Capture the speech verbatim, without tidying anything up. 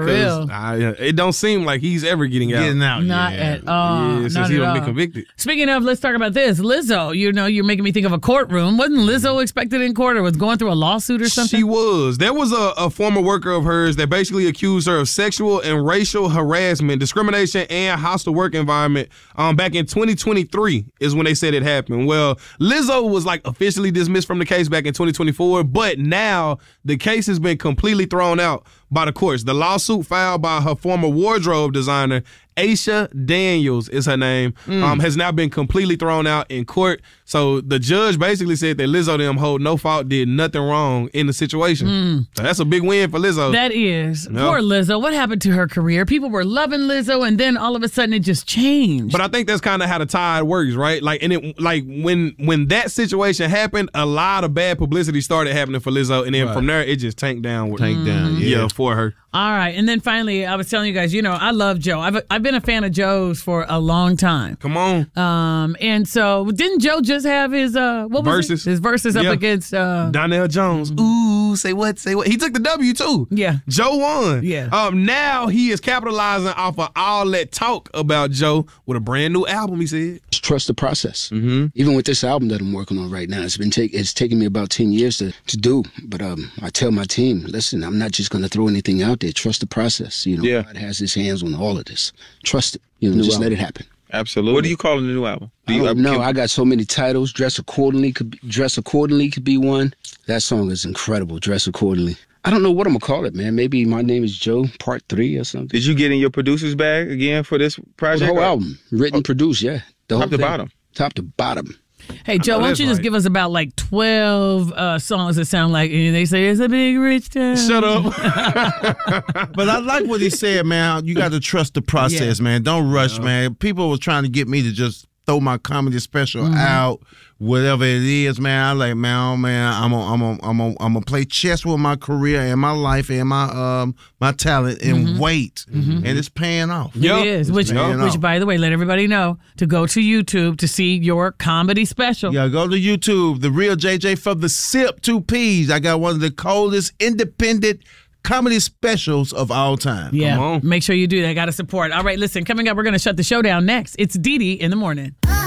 For real. I, it don't seem like he's ever getting out. Getting out, Not yeah. at all. Yeah, since Not he at don't all. be convicted. Speaking of, let's talk about this. Lizzo, you know, you're making me think of a courtroom. Wasn't Lizzo expected in court or was going through a lawsuit or something? She was. There was a, a former worker of hers that basically accused her of sexual and racial harassment, discrimination, and hostile work environment. Um, back in twenty twenty-three is when they said it happened. Well, Lizzo was like officially dismissed from the case back in twenty twenty-four, but now the case has been completely thrown out by the courts. The lawsuit filed by her former wardrobe designer, Aisha Daniels is her name, mm. um, has now been completely thrown out in court. So the judge basically said that Lizzo them hold no fault, did nothing wrong in the situation. Mm. So that's a big win for Lizzo. That is. Yep. Poor Lizzo. What happened to her career? People were loving Lizzo, and then all of a sudden it just changed. But I think that's kind of how the tide works, right? Like, and it like when when that situation happened, a lot of bad publicity started happening for Lizzo, and then right. from there it just tanked down. Tanked down, yeah. yeah, for her. All right, and then finally, I was telling you guys, you know, I love Joe. I've I've been a fan of Joe's for a long time. Come on. Um, and so didn't Joe just have his uh what was verses? It? His verses up yeah. against uh Donnell Jones. Ooh, say what? Say what? He took the W too. Yeah. Joe won. Yeah. Um, now he is capitalizing off of all that talk about Joe with a brand new album. He said, "Trust the process." Mm-hmm. Even with this album that I'm working on right now, it's been take it's taken me about ten years to to do. But um, I tell my team, listen, I'm not just going to throw anything out there. Trust the process. You know, yeah. God has his hands on all of this. Trust it. You know, new just album. Let it happen. Absolutely. What do you call the new album? Do you I don't know. I got so many titles. Dress Accordingly could be, Dress Accordingly could be one. That song is incredible. Dress Accordingly. I don't know what I'm gonna call it, man. Maybe My Name Is Joe Part Three or something. Did you get in your producer's bag again for this project? The whole or? album, written, oh. produced, yeah. The Top whole to thing. bottom. Top to bottom. Hey, Joe, why don't you just right. give us about like twelve uh, songs that sound like, and they say it's a big rich town. Shut up. But I like what he said, man. You got to trust the process, yeah. man. Don't rush, yeah. man. People were trying to get me to just throw my comedy special mm-hmm. out, whatever it is, man. I like, man, oh, man, I'm gonna, I'm gonna, I'm gonna, I'm gonna play chess with my career and my life and my, um, my talent and mm-hmm. wait, mm-hmm. and it's paying off. It yep. is, which, which, by the way, let everybody know to go to YouTube to see your comedy special. Yeah, go to YouTube. The Real J J from the Sip Two P's. I got one of the coldest independent comedy specials of all time. Yeah, make sure you do that. Got to support. All right, listen, coming up, we're going to shut the show down next. It's Dee Dee in the morning.